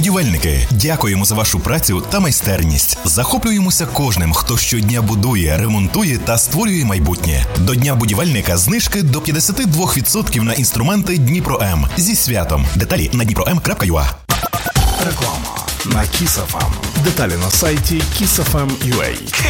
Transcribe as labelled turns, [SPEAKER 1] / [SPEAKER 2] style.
[SPEAKER 1] Будівельники, дякуємо за вашу працю та майстерність. Захоплюємося кожним, хто щодня будує, ремонтує та створює майбутнє. До Дня будівельника знижки до 52% на інструменти Дніпро-М. Зі святом. Деталі на dniprom.ua.
[SPEAKER 2] Реклама на Kiss FM. Деталі на сайті kissfm.ua.